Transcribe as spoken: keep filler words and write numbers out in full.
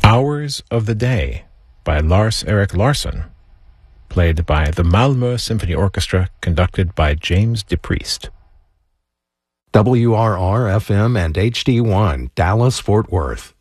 Hours of the Day by Lars Erik Larsson, played by the Malmö Symphony Orchestra, conducted by James DePriest. W R R F M and H D one, Dallas, Fort Worth.